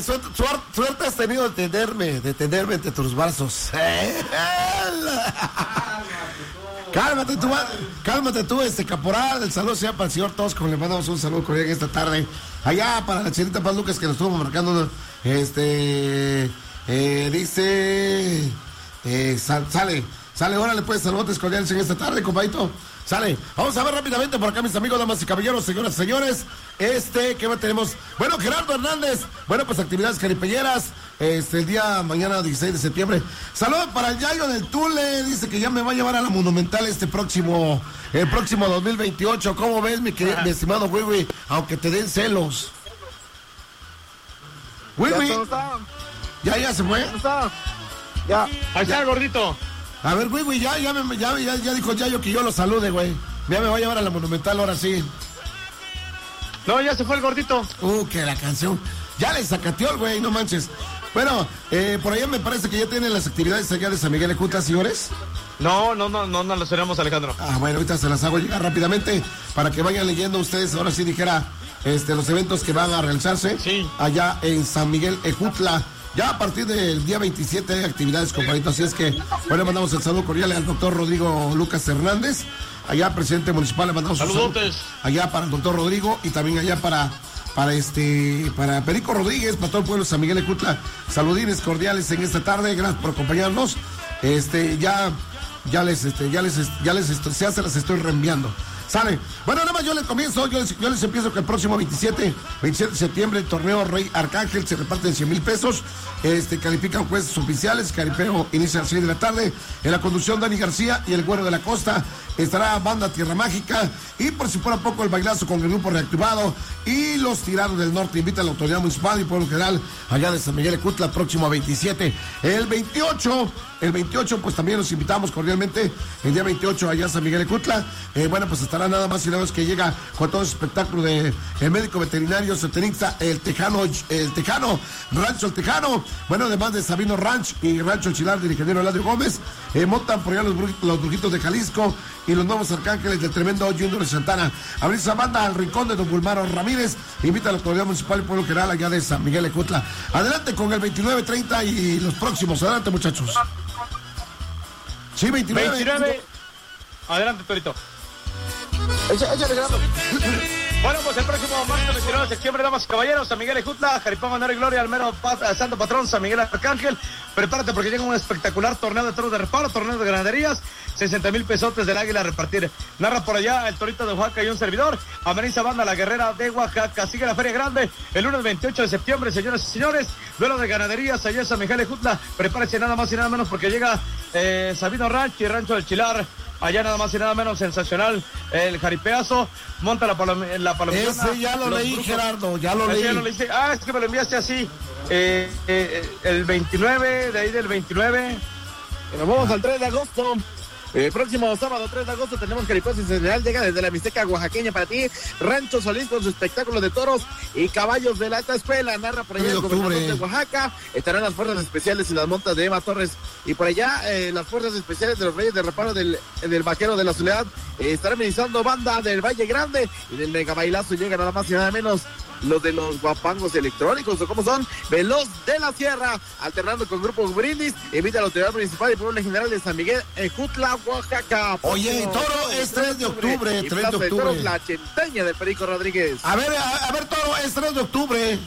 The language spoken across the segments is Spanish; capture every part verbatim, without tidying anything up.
suerte, suerte, suerte has tenido de tenerme, de tenerme entre tus brazos. Cálmate tú, cálmate tú, este caporal. El saludo sea para el señor Tosco. Le mandamos un saludo cordial esta tarde. Allá para la chinita Paz Lucas que nos estuvo marcando. Este eh, dice eh, sal, sale, sale, órale pues, saludos cordiales en esta tarde, compadito. Sale, vamos a ver rápidamente por acá, mis amigos, damas y caballeros, señoras y señores. Este, ¿qué más tenemos? Bueno, Gerardo Hernández. Bueno, pues actividades caripelleras. Este, el día mañana, dieciséis de septiembre. Saludos para el Yayo del Tule. Dice que ya me va a llevar a la Monumental este próximo, el próximo dos mil veintiocho. ¿Cómo ves, mi, querido, mi estimado Wiwi? Aunque te den celos. Wiwi. Ya, ya se fue. Ya. Ahí está el gordito. A ver, güey, güey, ya, ya, me, ya, ya, ya dijo Yayo que yo lo salude, güey. Ya me va a llevar a la Monumental ahora sí. No, ya se fue el gordito. Uh, que la canción. Ya le sacateó el güey, no manches. Bueno, eh, por allá me parece que ya tienen las actividades allá de San Miguel de Ejutla, señores. No, no, no, no, no las tenemos, Alejandro. Ah, bueno, ahorita se las hago llegar rápidamente para que vayan leyendo ustedes, ahora sí dijera, este, los eventos que van a realizarse sí. allá en San Miguel Ejutla. Ya a partir del día veintisiete hay actividades, compadrito, así es que, bueno, mandamos el saludo cordial al doctor Rodrigo Lucas Hernández, allá presidente municipal, le mandamos un saludo allá para el doctor Rodrigo y también allá para, para este, para Perico Rodríguez, para todo el pueblo de San Miguel de Ejutla, saludines cordiales en esta tarde, gracias por acompañarnos, este, ya, ya les, este, ya les, ya les, estoy, ya se las estoy reenviando. Sale. Bueno, nada más yo les comienzo, yo les, yo les empiezo que el próximo veintisiete de septiembre el torneo Rey Arcángel se reparte en cien mil pesos. Este, califican jueces oficiales, caripeo inicia a las seis de la tarde. En la conducción Dani García y el Güero de la Costa. Estará Banda Tierra Mágica y por si fuera poco el bailazo con el grupo reactivado y los tiranos del norte. Invita a la autoridad municipal y pueblo general allá de San Miguel de Ejutla, próximo veintisiete. El veintiocho, el veintiocho pues también los invitamos cordialmente. El día veintiocho allá en San Miguel de Ejutla. Eh, bueno, pues estará nada más y nada menos que llega con todo ese espectáculo de el médico veterinario zootecnista, el Tejano, el Tejano, Rancho El Tejano. Bueno, además de Sabino Ranch y Rancho El Chilar del ingeniero Eladio Gómez, eh, montan por allá los, los brujitos de Jalisco y los nuevos arcángeles del tremendo Junior de Santana. Abrir esa banda al rincón de Don Bulmaro Ramírez. Invita a la autoridad municipal y pueblo general allá de San Miguel de Ejutla. Adelante con el veintinueve, treinta y los próximos. Adelante, muchachos. Sí, veintinueve. veintinueve. Adelante, Torito. Échale, grabando. Bueno, pues el próximo martes veintinueve de septiembre, damas y caballeros, San Miguel de Ejutla, Jaripán, honor y gloria al mero pat, santo patrón San Miguel Arcángel. Prepárate porque llega un espectacular torneo de toros de reparo, torneo de ganaderías, sesenta mil pesotes del águila a repartir. Narra por allá el Torito de Oaxaca y un servidor. Ameniza banda La Guerrera de Oaxaca. Sigue la Feria Grande el lunes veintiocho de septiembre, señoras y señores. Duelo de ganaderías allá en San Miguel de Ejutla. Prepárese nada más y nada menos porque llega eh, Sabino Ranch y Rancho del Chilar. Allá nada más y nada menos sensacional el jaripeazo, monta la, palom la palomilla. Ese ya lo leí, grupos. Gerardo, ya lo leí. Ya lo leí. Ah, es que me lo enviaste así. Eh, eh, el veintinueve, de ahí del veintinueve. Y nos vamos al tres de agosto. El próximo sábado tres de agosto tenemos Jaripeazo Sensacional, llega desde la Mixteca oaxaqueña para ti. Rancho Solís con su espectáculo de toros y caballos de la alta escuela. Narra por allá el gobernador de Oaxaca. Estarán las fuerzas especiales y las montas de Emma Torres. Y por allá eh, las fuerzas especiales de los Reyes de Reparo del, del Vaquero de la Soledad. Eh, estarán ministrando banda del Valle Grande. Y del mega bailazo llega nada más y nada menos los de los guapangos electrónicos, o como son, Veloz de la Sierra, alternando con grupos Brindis. Invita a la autoridad municipal y pueblo general de San Miguel Ejutla, Oaxaca. Oye, el toro es tres de octubre, y tres de octubre. Toros, la Chenteña del Perico Rodríguez. A ver, a, a ver, toro, es tres de octubre.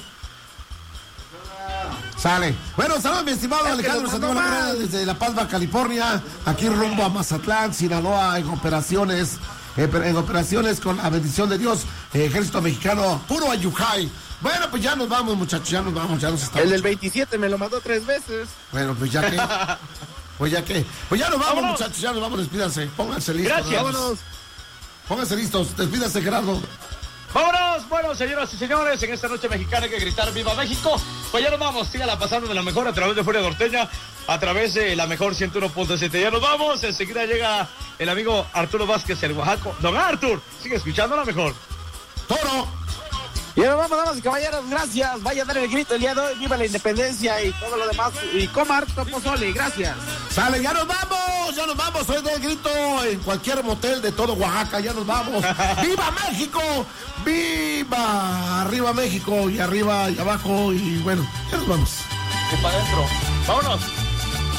Sale. Bueno, saludos, mi estimado es Alejandro Santiago desde La Paz, California, aquí rumbo a Mazatlán, Sinaloa, en operaciones. Eh, en operaciones con la bendición de Dios, eh, Ejército Mexicano, puro Ayujay. Bueno, pues ya nos vamos, muchachos, ya nos vamos, ya nos estamos. El del veintisiete me lo mandó tres veces. Bueno, pues ya que, pues ya que, pues ya nos vamos, vámonos. Muchachos, ya nos vamos, despídanse, pónganse listos. Gracias. Vámonos. Pónganse listos, despídanse, Gerardo. Vámonos, bueno, señoras y señores, en esta noche mexicana hay que gritar ¡Viva México! Pues ya nos vamos, síganla pasando de la mejor a través de Furia Norteña, a través de la mejor ciento uno punto siete. Ya nos vamos, enseguida llega el amigo Arturo Vázquez, el Oaxaco. Don Artur, sigue escuchando la mejor. ¡Toro! Y nos vamos, damas y caballeros, gracias. Vaya a dar el grito el día de hoy, viva la independencia y todo lo demás. Y coma harto pozole, gracias. Sale, ya nos vamos, ya nos vamos. Hoy del grito en cualquier motel de todo Oaxaca, ya nos vamos. ¡Viva México! ¡Viva! Arriba México y arriba y abajo y bueno, ya nos vamos. Y para adentro. ¡Vámonos!